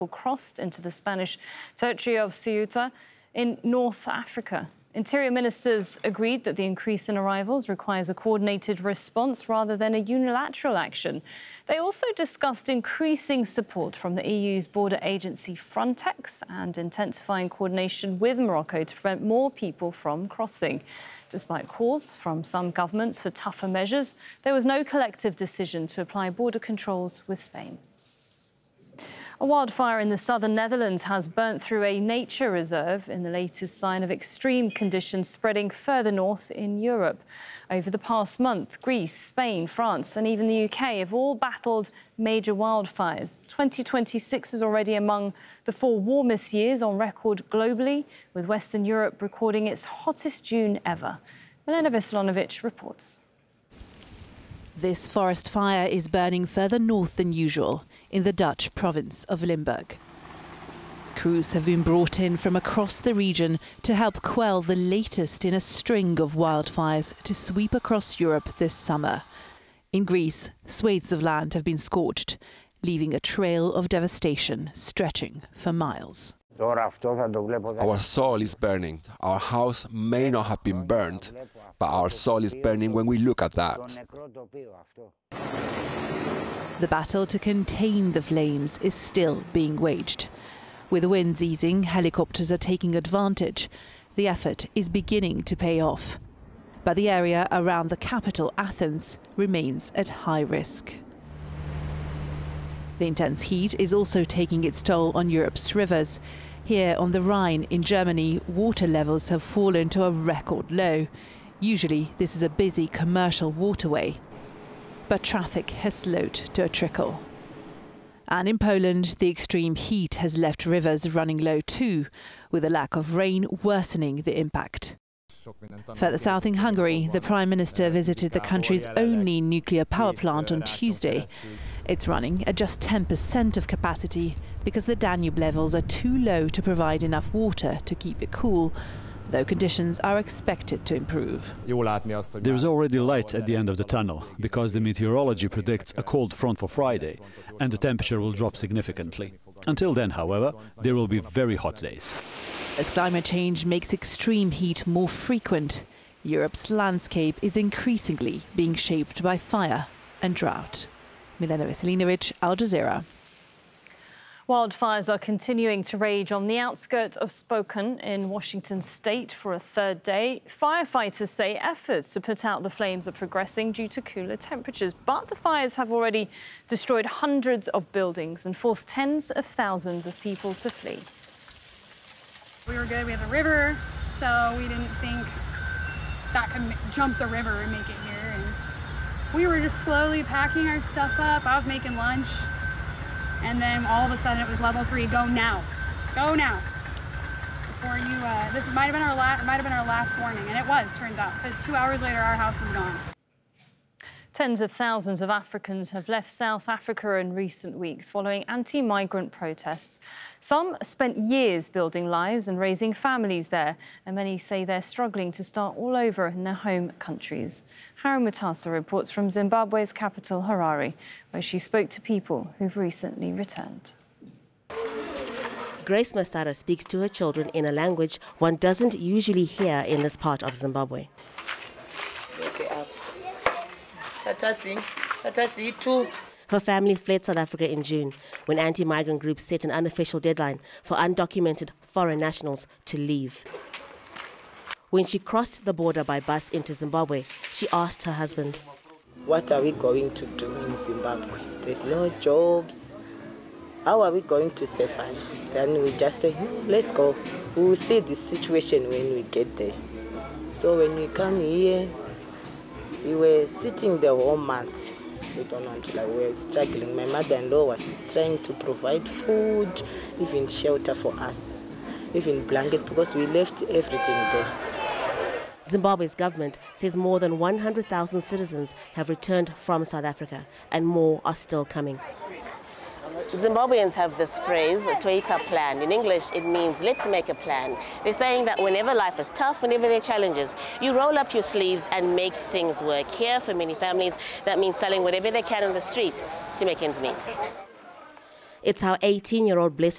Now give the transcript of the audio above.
crossed into the Spanish territory of Ceuta in North Africa. Interior ministers agreed that the increase in arrivals requires a coordinated response rather than a unilateral action. They also discussed increasing support from the EU's border agency Frontex and intensifying coordination with Morocco to prevent more people from crossing. Despite calls from some governments for tougher measures, there was no collective decision to apply border controls with Spain. A wildfire in the southern Netherlands has burnt through a nature reserve in the latest sign of extreme conditions spreading further north in Europe. Over the past month, Greece, Spain, France and even the UK have all battled major wildfires. 2026 is already among the 4 warmest years on record globally, with Western Europe recording its hottest June ever. Milena Veselinovic reports. This forest fire is burning further north than usual, in the Dutch province of Limburg. Crews have been brought in from across the region to help quell the latest in a string of wildfires to sweep across Europe this summer. In Greece, swathes of land have been scorched, leaving a trail of devastation stretching for miles. Our soil is burning. Our house may not have been burnt, but our soil is burning when we look at that. The battle to contain the flames is still being waged. With the winds easing, helicopters are taking advantage. The effort is beginning to pay off. But the area around the capital, Athens, remains at high risk. The intense heat is also taking its toll on Europe's rivers. Here on the Rhine in Germany, water levels have fallen to a record low. Usually this is a busy commercial waterway, but traffic has slowed to a trickle. And in Poland, the extreme heat has left rivers running low too, with a lack of rain worsening the impact. Further south in Hungary, the Prime Minister visited the country's only nuclear power plant on Tuesday. It's running at just 10% of capacity because the Danube levels are too low to provide enough water to keep it cool, though conditions are expected to improve. There's already light at the end of the tunnel, because the meteorology predicts a cold front for Friday, and the temperature will drop significantly. Until then, however, there will be very hot days. As climate change makes extreme heat more frequent, Europe's landscape is increasingly being shaped by fire and drought. Milena Veselinovic, Al Jazeera. Wildfires are continuing to rage on the outskirts of Spokane in Washington state for a third day. Firefighters say efforts to put out the flames are progressing due to cooler temperatures, but the fires have already destroyed hundreds of buildings and forced tens of thousands of people to flee. We were good. We have a river, so we didn't think that could jump the river and make it here. And we were just slowly packing our stuff up. I was making lunch. And then all of a sudden it was level 3, go now. Go now. Before you, this might have been our last warning, and it was, turns out, because 2 hours later our house was gone. Tens of thousands of Africans have left South Africa in recent weeks following anti-migrant protests. Some spent years building lives and raising families there, and many say they're struggling to start all over in their home countries. Harry Mutasa reports from Zimbabwe's capital, Harare, where she spoke to people who've recently returned. Grace Masara speaks to her children in a language one doesn't usually hear in this part of Zimbabwe. Her family fled South Africa in June when anti-migrant groups set an unofficial deadline for undocumented foreign nationals to leave. When she crossed the border by bus into Zimbabwe, she asked her husband, "What are we going to do in Zimbabwe? There's no jobs. How are we going to survive?" Then we just said, "No, let's go. We will see the situation when we get there." So when we come here, we were sitting the whole month. We don't want to, we were struggling. My mother-in-law was trying to provide food, even shelter for us, even blanket, because we left everything there. Zimbabwe's government says more than 100,000 citizens have returned from South Africa, and more are still coming. Zimbabweans have this phrase, a Toyota plan. In English, it means let's make a plan. They're saying that whenever life is tough, whenever there are challenges, you roll up your sleeves and make things work. Here, for many families, that means selling whatever they can on the street to make ends meet. It's how 18-year-old Blessed